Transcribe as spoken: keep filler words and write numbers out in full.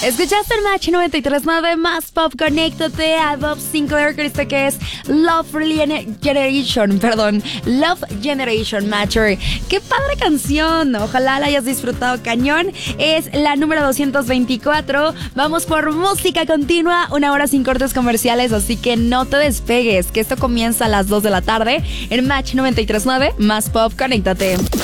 Escuchaste el Match noventa y tres punto nueve Más Pop. Conéctate a Bob Sinclair, que este que es Love Generation, perdón, Love Generation Matcher. Qué padre canción, ojalá la hayas disfrutado cañón. Es la número doscientos veinticuatro. Vamos por música continua, una hora sin cortes comerciales, así que no te despegues, que esto comienza a las dos de la tarde en Match noventa y tres punto nueve Más Pop. Conéctate.